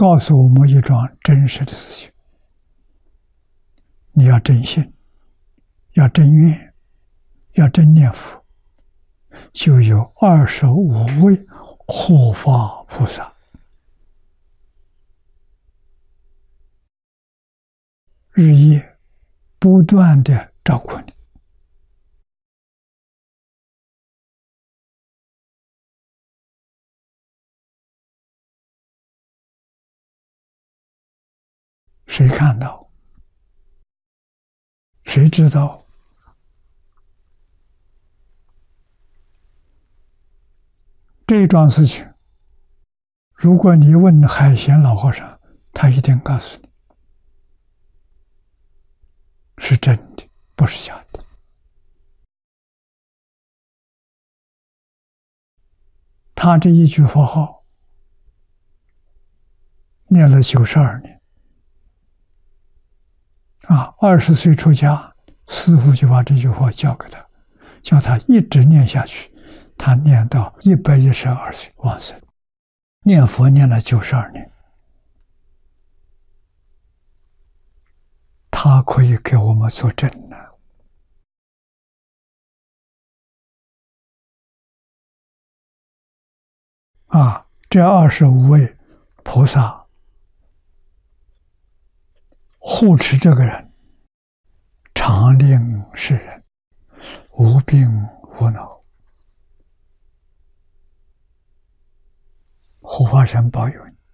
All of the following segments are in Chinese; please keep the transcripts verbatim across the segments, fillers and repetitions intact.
告诉我们一桩真实的事情：你要真心，要真愿，要真念佛，就有二十五位护法菩萨日夜不断的照顾你。谁看到？谁知道？这桩事情，如果你问海贤老和尚，他一定告诉你是真的，不是假的。他这一句佛号念了九十二年啊，二十岁出家，师父就把这句话教给他，叫他一直念下去。他念到一百一十二岁往生，念佛念了九十二年，他可以给我们作证呢。啊，这二十五位菩萨护持这个人，常令世人无病无恼。护法神保佑你，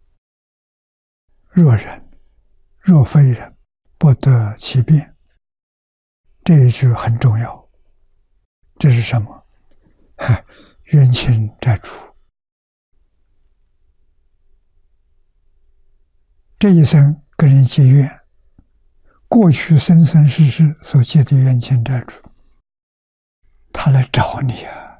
若人若非人，不得其便。这一句很重要。这是什么？冤亲债主。这一生跟人结怨，过去生生世世所结的冤亲债主，他来找你呀、啊，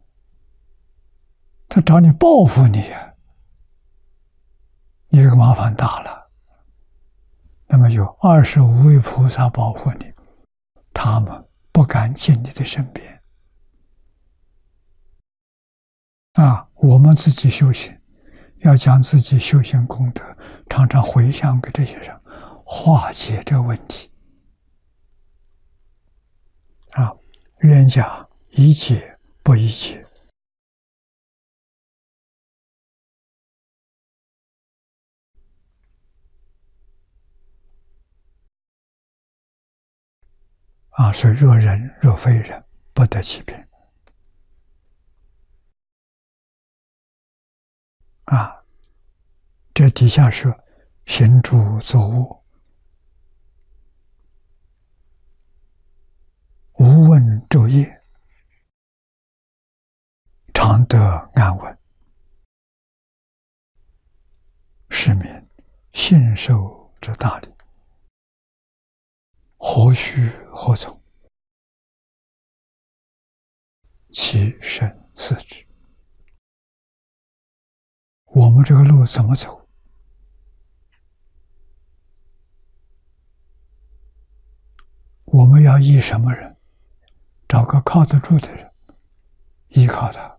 他找你报复你呀、啊，你这个麻烦大了。那么有二十五位菩萨保护你，他们不敢进你的身边。啊，我们自己修行，要将自己修行功德常常回向给这些人，化解这个问题。啊，冤家宜解不宜结。啊，所以若人若非人，不得其便。啊，这底下说行住坐卧，无问昼夜，常得安稳，是名信受之大礼。何须何从？其身四之。我们这个路怎么走？我们要依什么人？找个靠得住的人，依靠他。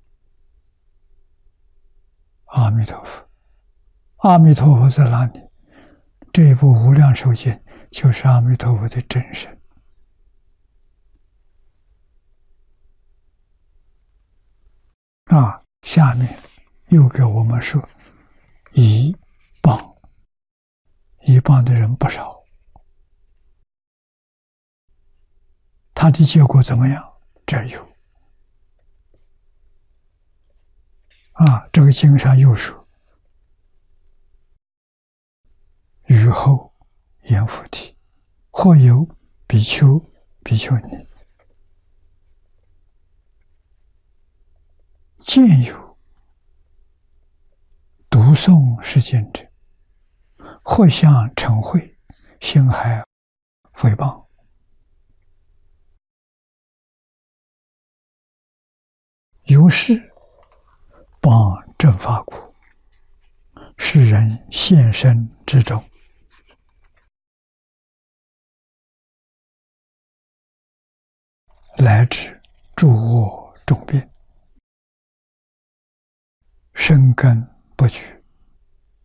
阿弥陀佛，阿弥陀佛在哪里？这一部《无量寿经》就是阿弥陀佛的真身。啊，下面又给我们说，依谤，依谤的人不少，他的结果怎么样？这有。啊，这个经上又说，雨后阎浮提，或有比丘、比丘尼，见有读诵是经者，或向嗔恚，心海诽谤。由是谤正法故，世人现身之中，来至诸恶众病，生根